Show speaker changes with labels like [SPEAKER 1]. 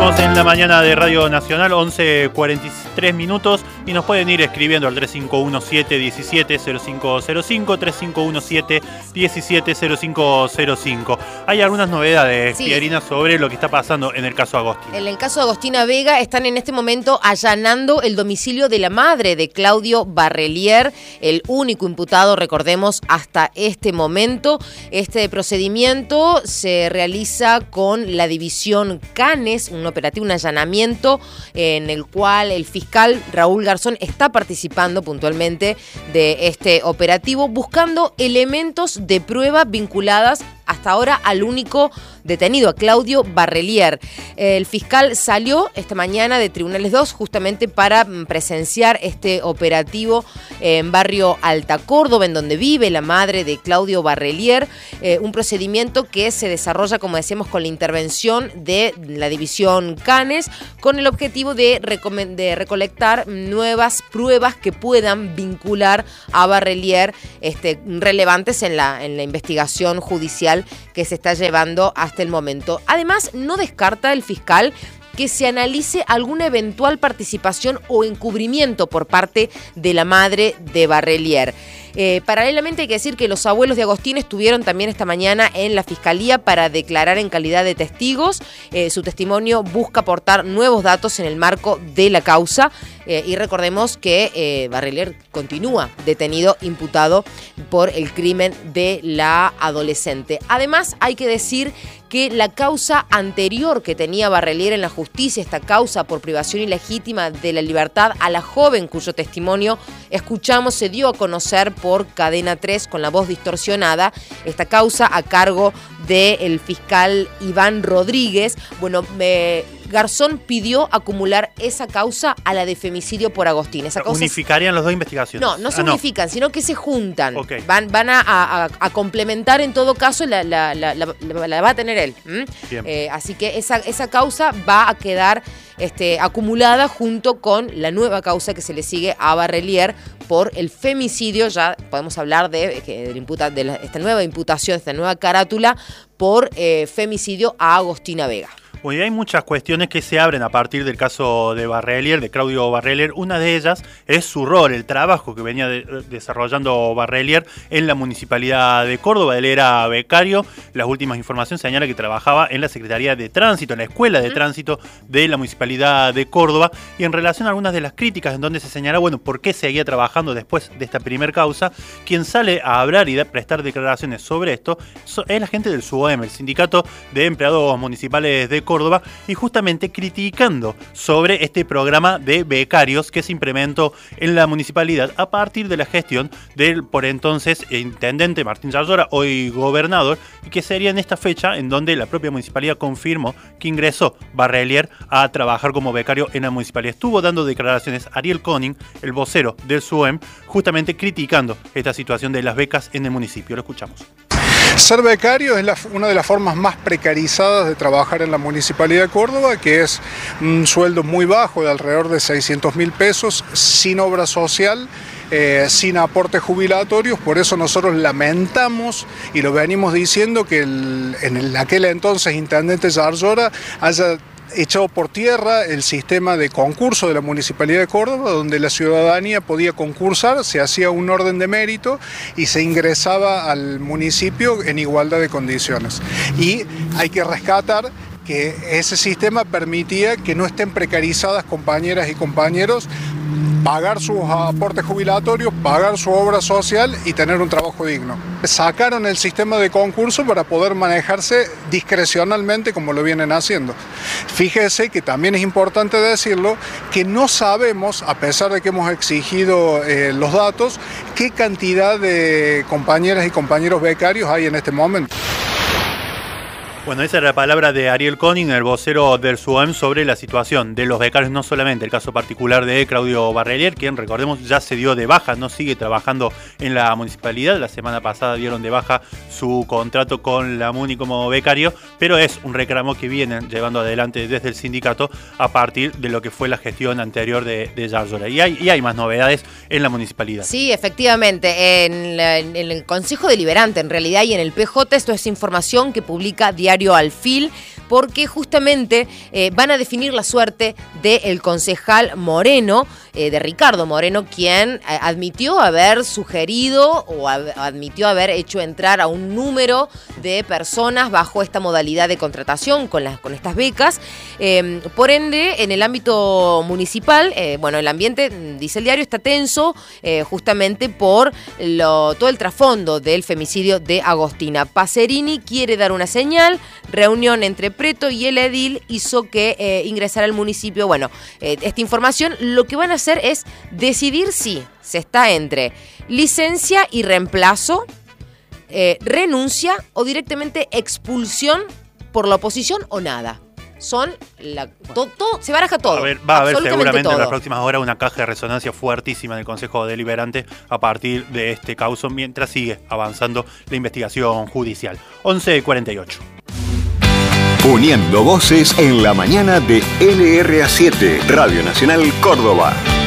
[SPEAKER 1] Estamos en la mañana de Radio Nacional, 11:43 minutos, y nos pueden ir escribiendo al 3517-170505, 3517-170505. Hay algunas novedades, sí, Pierina, sobre lo que está pasando en el caso Agostina.
[SPEAKER 2] En el caso de Agostina Vega están en este momento allanando el domicilio de la madre de Claudio Barrelier, el único imputado, recordemos, hasta este momento. Este procedimiento se realiza con la división Canes, un operativo, un allanamiento en el cual el fiscal Raúl Garzón está participando puntualmente de este operativo, buscando elementos de prueba vinculadas hasta ahora al único detenido, a Claudio Barrelier. El fiscal salió esta mañana de Tribunales 2 justamente para presenciar este operativo en barrio Alta Córdoba, en donde vive la madre de Claudio Barrelier, un procedimiento que se desarrolla, como decíamos, con la intervención de la división Canes, con el objetivo de recolectar nuevas pruebas que puedan vincular a Barrelier, relevantes en la investigación judicial que se está llevando hasta el momento. Además, no descarta el fiscal que se analice alguna eventual participación o encubrimiento por parte de la madre de Barrelier. Paralelamente hay que decir que los abuelos de Agostina estuvieron también esta mañana en la Fiscalía para declarar en calidad de testigos. Su testimonio busca aportar nuevos datos en el marco de la causa. Y recordemos que Barrelier continúa detenido, imputado por el crimen de la adolescente. Además, hay que decir que la causa anterior que tenía Barrelier en la justicia, esta causa por privación ilegítima de la libertad a la joven cuyo testimonio escuchamos, se dio a conocer por Cadena 3 con la voz distorsionada, esta causa a cargo del fiscal Iván Rodríguez. Bueno, Garzón pidió acumular esa causa a la de femicidio por Agostina. Esa causa
[SPEAKER 1] ¿unificarían las dos investigaciones?
[SPEAKER 2] No se unifican, sino que se juntan.
[SPEAKER 1] Okay.
[SPEAKER 2] Van a complementar en todo caso, la va a tener él. Así que esa causa va a quedar acumulada junto con la nueva causa que se le sigue a Barrelier por el femicidio. Ya podemos hablar de esta nueva imputación, esta nueva carátula por femicidio a Agostina Vega.
[SPEAKER 1] Bueno, hay muchas cuestiones que se abren a partir del caso de Barrelier, de Claudio Barrelier. Una de ellas es su rol, el trabajo que venía desarrollando Barrelier en la Municipalidad de Córdoba. Él era becario. Las últimas informaciones señalan que trabajaba en la Secretaría de Tránsito, en la Escuela de Tránsito de la Municipalidad de Córdoba. Y en relación a algunas de las críticas en donde se señala, bueno, por qué seguía trabajando después de esta primer causa, quien sale a hablar y prestar declaraciones sobre esto es la gente del SUOM, el Sindicato de Empleados Municipales de Córdoba, y justamente criticando sobre este programa de becarios que se implementó en la municipalidad a partir de la gestión del por entonces intendente Martín Yayora, hoy gobernador, y que sería en esta fecha en donde la propia municipalidad confirmó que ingresó Barrelier a trabajar como becario en la municipalidad. Estuvo dando declaraciones Ariel Koning, el vocero del SUEM, justamente criticando esta situación de las becas en el municipio. Lo escuchamos.
[SPEAKER 3] Ser becario es una de las formas más precarizadas de trabajar en la Municipalidad de Córdoba, que es un sueldo muy bajo de alrededor de 600.000 pesos, sin obra social, sin aportes jubilatorios. Por eso nosotros lamentamos y lo venimos diciendo que en aquel entonces intendente Yayora haya echado por tierra el sistema de concurso de la Municipalidad de Córdoba, donde la ciudadanía podía concursar, se hacía un orden de mérito y se ingresaba al municipio en igualdad de condiciones. Y hay que rescatar que ese sistema permitía que no estén precarizadas compañeras y compañeros, pagar sus aportes jubilatorios, pagar su obra social y tener un trabajo digno. Sacaron el sistema de concurso para poder manejarse discrecionalmente como lo vienen haciendo. Fíjese que también es importante decirlo, que no sabemos, a pesar de que hemos exigido los datos, qué cantidad de compañeras y compañeros becarios hay en este momento.
[SPEAKER 1] Bueno, esa era la palabra de Ariel Koning, el vocero del SUEM, sobre la situación de los becarios, no solamente el caso particular de Claudio Barrelier, quien, recordemos, ya se dio de baja, no sigue trabajando en la municipalidad. La semana pasada dieron de baja su contrato con la MUNI como becario, pero es un reclamo que vienen llevando adelante desde el sindicato a partir de lo que fue la gestión anterior de Yayora. Y hay más novedades en la municipalidad.
[SPEAKER 2] Sí, efectivamente, en el Consejo Deliberante, en realidad, y en el PJ, esto es información que publica Diario diario Alfil, porque justamente van a definir la suerte del concejal Moreno, de Ricardo Moreno, quien admitió haber sugerido o admitió haber hecho entrar a un número de personas bajo esta modalidad de contratación con estas becas. Por ende, en el ámbito municipal, el ambiente, dice el diario, está tenso justamente por todo el trasfondo del femicidio de Agostina. Pacerini quiere dar una señal, reunión entre Preto y el edil hizo que ingresara al municipio. Bueno, esta información, lo que van a hacer es decidir si se está entre licencia y reemplazo, renuncia o directamente expulsión por la oposición o nada. Se baraja todo.
[SPEAKER 1] Va a haber seguramente
[SPEAKER 2] todo.
[SPEAKER 1] En las próximas horas una caja de resonancia fuertísima del Consejo Deliberante a partir de este caso, mientras sigue avanzando la investigación judicial. 11:48.
[SPEAKER 4] Uniendo voces en la mañana de LRA7, Radio Nacional Córdoba.